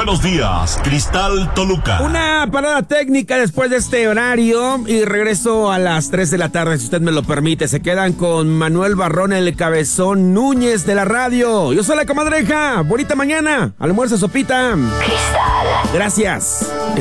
Buenos días, Cristal Toluca. Una parada técnica después de este horario y regreso a las 3 de la tarde, si usted me lo permite. Se quedan con Manuel Barrón, el Cabezón Núñez de la radio. Yo soy la comadreja. Bonita mañana. Almuerzo, sopita. Cristal. Gracias.